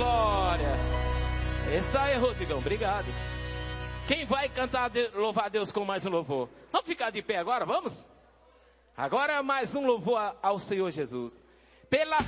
glória. Isso aí, Rodrigão, obrigado. Quem vai cantar, louvar a Deus com mais um louvor? Vamos ficar de pé agora, vamos? Agora mais um louvor ao Senhor Jesus. Pela